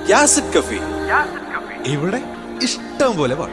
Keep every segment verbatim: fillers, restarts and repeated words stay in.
യാസിഡ് കഫി. ഇവിടെ ഇഷ്ടം പോലെ പാട്ട്.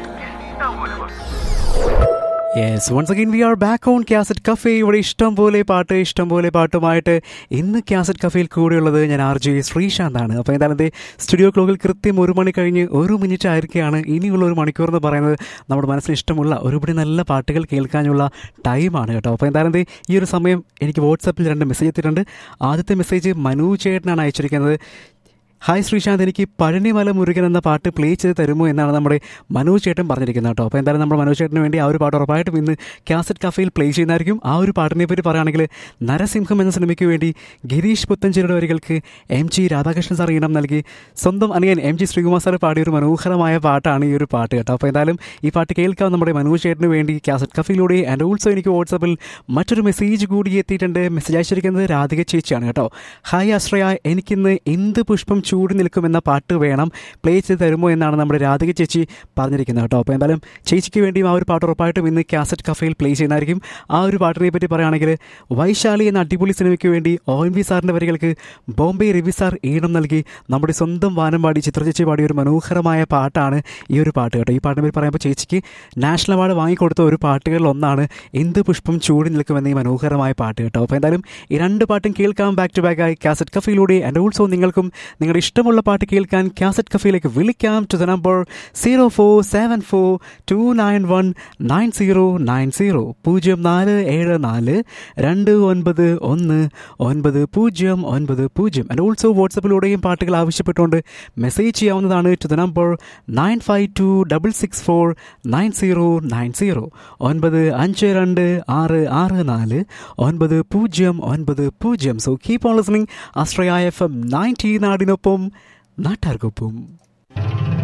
Yes, once again we are back on Cassette Cafe. ഇവിടെ ഇഷ്ടം പോലെ പാട്ട് ഇഷ്ടം പോലെ പാട്ടുമായിട്ട് ഇന്ന് കാസറ്റ് കഫേയിൽ കൂടെയുള്ളത് ഞാൻ ആർ ജെ ശ്രീശാന്താണ്. അപ്പോൾ എന്തായാലും ദേ സ്റ്റുഡിയോ ക്ലോക്കിൽ കൃത്യം ഒരു മണി കഴിഞ്ഞ് ഒരു മിനിറ്റ് ആയിരിക്കുകയാണ്. ഇനിയുള്ള ഒരു മണിക്കൂർ എന്ന് പറയുന്നത് നമ്മുടെ മനസ്സിന് ഇഷ്ടമുള്ള ഒരുപടി നല്ല പാട്ടുകൾ കേൾക്കാനുള്ള ടൈമാണ് കേട്ടോ. അപ്പോൾ എന്തായാലും ദേ ഈ ഒരു സമയം എനിക്ക് വാട്സാപ്പിൽ രണ്ട് മെസ്സേജ് എത്തിയിട്ടുണ്ട്. ആദ്യത്തെ മെസ്സേജ് മനു ചേട്ടനാണ് അയച്ചിരിക്കുന്നത്. ഹായ് ശ്രീശാന്ത്, എനിക്ക് പഴനിമല മുരുകൻ എന്ന പാട്ട് പ്ലേ ചെയ്ത് തരുമോ എന്നാണ് നമ്മുടെ മനോജ് ചേട്ടൻ പറഞ്ഞിരിക്കുന്നത് കേട്ടോ. അപ്പോൾ എന്തായാലും നമ്മുടെ മനോജ് ചേട്ടന് വേണ്ടി ആ ഒരു പാട്ട് ഉറപ്പായിട്ടും ഇന്ന് കാസറ്റ് കഫേയിൽ പ്ലേ ചെയ്യുന്നതായിരിക്കും. ആ ഒരു പാട്ടിനെ പറ്റി പറയുകയാണെങ്കിൽ നരസിംഹം എന്ന സിനിമയ്ക്ക് വേണ്ടി ഗിരീഷ് പുത്തഞ്ചേരിയുടെ വരികൾക്ക് എം ജി രാധാകൃഷ്ണൻ സാർ ഈണം നൽകി സ്വന്തം അനിയൻ എം ജി ശ്രീകുമാർ സാർ പാടിയ ഒരു മനോഹരമായ പാട്ടാണ് ഈ ഒരു പാട്ട് കേട്ടോ. അപ്പോൾ എന്തായാലും ഈ പാട്ട് കേൾക്കാം നമ്മുടെ മനോജ് ചേട്ടന് വേണ്ടി കാസറ്റ് കഫയിലൂടെ. ആൻഡ് ഓൾസോ എനിക്ക് വാട്സാപ്പിൽ മറ്റൊരു മെസ്സേജ് കൂടി എത്തിയിട്ടുണ്ട്. മെസ്സേജ് അയച്ചിരിക്കുന്നത് രാധിക ചേച്ചിയാണ് കേട്ടോ. ഹായ് ആശ്രയ, എനിക്കിന്ന് എന്ത് പുഷ്പം ചൂടി നിൽക്കുമെന്ന പാട്ട് വേണം, പ്ലേ ചെയ്ത് തരുമോ എന്നാണ് നമ്മുടെ രാധിക ചേച്ചി പറഞ്ഞിരിക്കുന്നത് കേട്ടോ. അപ്പോൾ എന്തായാലും ചേച്ചിക്ക് വേണ്ടിയും ആ ഒരു പാട്ട് ഉറപ്പായിട്ടും ഇന്ന് കാസറ്റ് കഫയിൽ പ്ലേ ചെയ്യുന്നതായിരിക്കും. ആ ഒരു പാട്ടിനെ പറ്റി പറയുകയാണെങ്കിൽ വൈശാലി എന്ന അടിപൊളി സിനിമയ്ക്ക് വേണ്ടി ഒ എൻ വി സാറിൻ്റെ വരികൾക്ക് ബോംബെ രവി സാർ ഈണം നൽകി നമ്മുടെ സ്വന്തം വാനമ്പാടി ചിത്ര ചേച്ചി പാടിയ ഒരു മനോഹരമായ പാട്ടാണ് ഈ ഒരു പാട്ട് കേട്ടോ. ഈ പാട്ടിനെ പറ്റി പറയുമ്പോൾ ചേച്ചിക്ക് നാഷണൽ അവാർഡ് വാങ്ങിക്കൊടുത്ത ഒരു പാട്ടുകളിൽ ഒന്നാണ് എന്ത് പുഷ്പം ചൂടി നിൽക്കുമെന്ന ഈ മനോഹരമായ പാട്ട് കേട്ടോ. അപ്പോൾ എന്തായാലും ഈ രണ്ട് പാട്ടും കേൾക്കാം ബാക്ക് ടു ബാക്ക് ആയി കാസറ്റ് കഫയിലൂടെ. ആൻഡ് ഓൾസോ നിങ്ങൾക്കും നിങ്ങളുടെ ഇഷ്ടമുള്ള പാട്ട് കേൾക്കാൻ കാസറ്റ് കഫയിലേക്ക് വിളിക്കാം to the number zero four seven four to nine one nine zero nine zero പൂജ്യം നാല് ഏഴ് നാല് രണ്ട് ഒൻപത് ഒന്ന് ഒൻപത് പൂജ്യം ഒൻപത് പൂജ്യം. ആൻഡ് ഓൾസോ വാട്സപ്പിലൂടെയും പാട്ടുകൾ ആവശ്യപ്പെട്ടുകൊണ്ട് മെസ്സേജ് ചെയ്യാവുന്നതാണ് to the number nine five to double six four nine zero nine zero ഒൻപത് അഞ്ച് രണ്ട് ആറ് ആറ് നാല് ഒൻപത് പൂജ്യം ഒൻപത് പൂജ്യം. So keep on listening Ashraya F M ninety, നാടിനൊപ്പം നാട്ടാർക്കൊപ്പം.